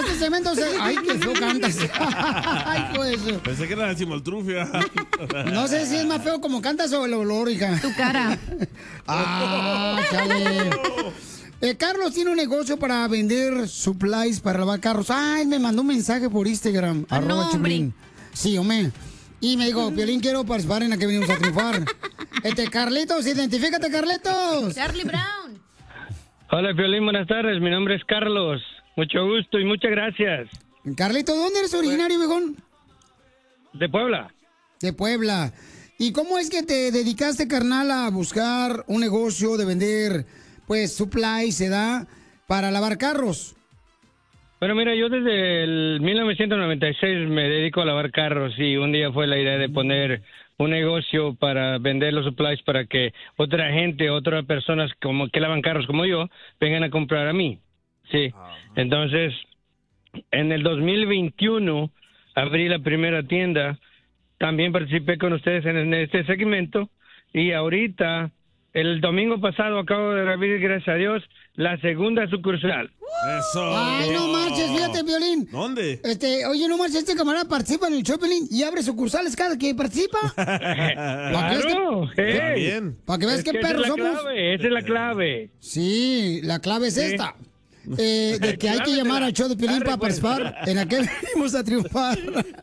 este segmento... Ay, qué feo cantas. Ay, pues. Pensé que era la chimoltrufia. No sé si es más feo como cantas o el olor, hija. Tu cara. Chale. Carlos tiene un negocio para vender supplies para lavar carros. Ay, me mandó un mensaje por Instagram. @Choplin. Sí, hombre. Y me dijo, Piolín, quiero participar en la que venimos a triunfar. Carlitos, identifícate, Carlitos. Charlie Brown. Hola, Piolín, buenas tardes. Mi nombre es Carlos. Mucho gusto y muchas gracias. Carlitos, ¿dónde eres originario, viejón? De Puebla. De Puebla. ¿Y cómo es que te dedicaste, carnal, a buscar un negocio de vender, pues, supplies, se da, para lavar carros? Bueno, mira, yo desde el 1996 me dedico a lavar carros y un día fue la idea de poner un negocio para vender los supplies para que otra gente, otras personas como que lavan carros como yo, vengan a comprar a mí. Sí. Entonces, en el 2021 abrí la primera tienda. También participé con ustedes en este segmento y ahorita, el domingo pasado, acabo de abrir, gracias a Dios, la segunda sucursal. Eso. Ay, no marches, fíjate, Violín. ¿Dónde? Oye, no marches, este camarada participa en el Choplin y abre sucursales cada que participa. Claro, bien. Para que veas qué perros somos. Esa es la clave. Sí, la clave es esta. De que hay que llamar al show de Piolín para participar en aquel venimos a triunfar.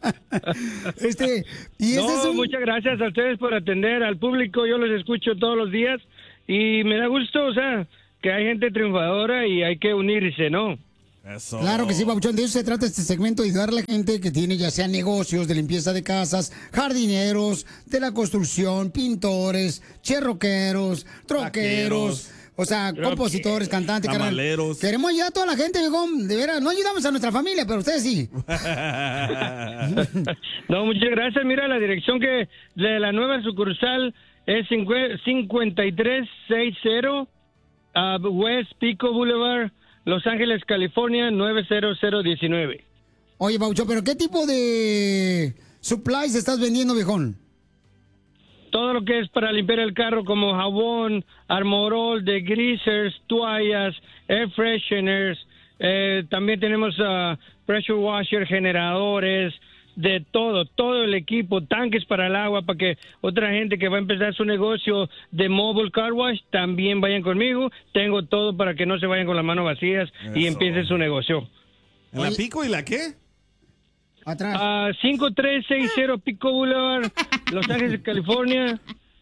Muchas gracias a ustedes por atender al público. Yo los escucho todos los días y me da gusto, o sea, que hay gente triunfadora y hay que unirse, ¿no? Eso. Claro que sí, Pabuchón. De eso se trata este segmento, de ayudar a la gente que tiene ya sea negocios de limpieza de casas, jardineros, de la construcción, pintores, cherroqueros, troqueros. O sea, compositores, cantantes, tamaleros. Queremos ayudar a toda la gente, viejón. De veras, no ayudamos a nuestra familia, pero ustedes sí. No, muchas gracias. Mira, la dirección de la nueva sucursal es 5360 West Pico Boulevard, Los Ángeles, California, 90019. Oye, Baucho, ¿pero qué tipo de supplies estás vendiendo, viejón? Todo lo que es para limpiar el carro, como jabón, armorol, degreasers, toallas, air fresheners. También tenemos pressure washer, generadores, de todo el equipo, tanques para el agua, para que otra gente que va a empezar su negocio de mobile car wash también vayan conmigo. Tengo todo para que no se vayan con las manos vacías y empiecen su negocio. ¿En la Pico y la qué? Atrás. 5360 Pico Boulevard, Los Ángeles, California,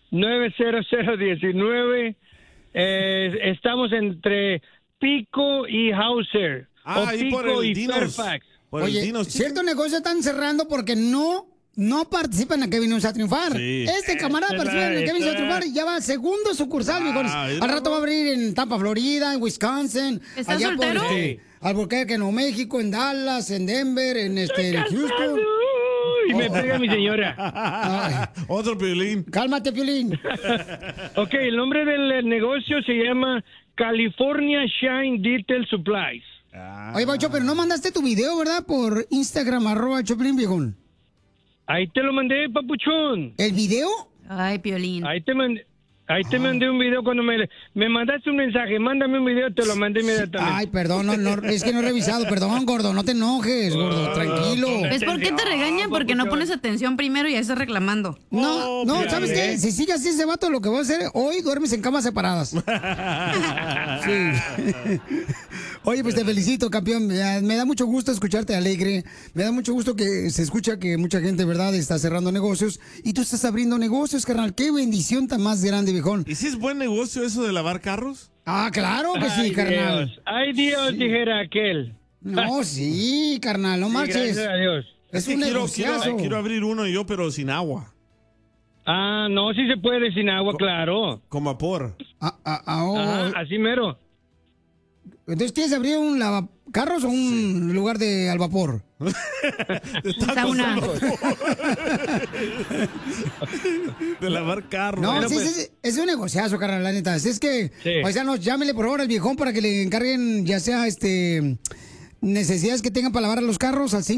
90019. Estamos entre Pico y Hauser. O Pico y Fairfax. Oye, cierto negocio están cerrando porque no participan en la que vinimos a triunfar. Sí. Este camarada participa en la que vinimos a triunfar y ya va segundo sucursal, viejón. Al rato va a abrir en Tampa, Florida, en Wisconsin. ¿Estás soltero? Albuquerque, Nuevo México, en Dallas, en Denver, en Houston. Y me pega mi señora. Otro Piolín. Cálmate, Piolín. Ok, el nombre del negocio se llama California Shine Detail Supplies. Oye, Bacho, pero no mandaste tu video, ¿verdad? Por Instagram, @Choplin, viejón. Ahí te lo mandé, papuchón. ¿El video? Ay, Piolín. Ahí te mandé un video cuando me mandaste un mensaje. Mándame un video, te lo mandé inmediatamente. Ay, perdón, no, es que no he revisado. Perdón, gordo, no te enojes, gordo, tranquilo. ¿Es por qué te regañan? Porque no pones atención primero y ya estás reclamando. No, ¿sabes qué? Si sigue así ese vato, lo que voy a hacer, hoy duermes en camas separadas. Sí. Oye, pues te felicito, campeón. Me da mucho gusto escucharte alegre. Me da mucho gusto que se escucha que mucha gente, ¿verdad?, está cerrando negocios. Y tú estás abriendo negocios, carnal. Qué bendición tan más grande, viejón. ¿Y si es buen negocio eso de lavar carros? Ah, claro que sí, carnal. Ay, Dios, dijera aquel. No, sí, carnal, no marches. Gracias a Dios. Es un negociazo. Quiero abrir uno yo, pero sin agua. Ah, no, sí se puede sin agua, claro. Con vapor. Así mero. Entonces, ¿quieres abrir un lavacarros o un lugar de al vapor? Sauna. De lavar carros. No, sí, pues. es un negociazo, carnal, la neta. Es que, paisanos, llámenle por favor al viejón para que le encarguen, ya sea necesidades que tengan para lavar los carros al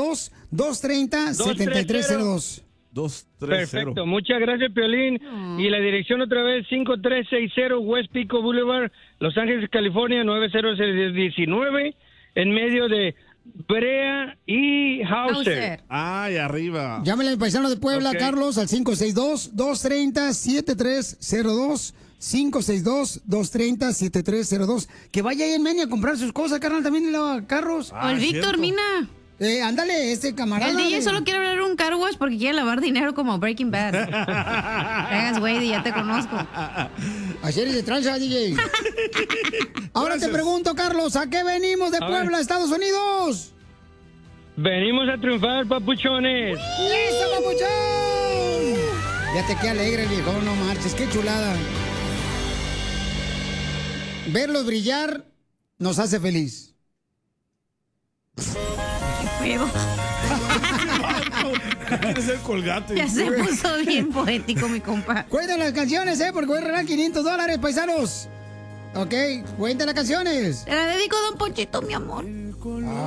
562-230-7302. 230. Perfecto, muchas gracias, Piolín. Y la dirección otra vez, 5360 West Pico Boulevard, Los Ángeles, California, 90019, en medio de Brea y Hauser. Ay, arriba. Llámale al paisano de Puebla, Ok. Carlos, al 562-230-7302. 562-230-7302. Que vaya ahí en Menia a comprar sus cosas, carnal, también en carros. O el Víctor, Mina. Ándale, este camarada. El DJ solo quiere hablar un car wash porque quiere lavar dinero como Breaking Bad. Hagas, güey, ya te conozco. Ayer de tranza, DJ. Ahora te pregunto, Carlos, ¿a qué venimos de Puebla, Estados Unidos? Venimos a triunfar, papuchones. ¡Eso, papuchón! Fíjate qué alegre el viejón, no marches, qué chulada. Verlos brillar nos hace feliz. Pero Quiere ser Colgate. ya se puso bien poético, mi compa. Cuenten las canciones, porque voy a regalar $500, paisanos. Ok, cuenten las canciones. Te la dedico a Don Ponchito, mi amor.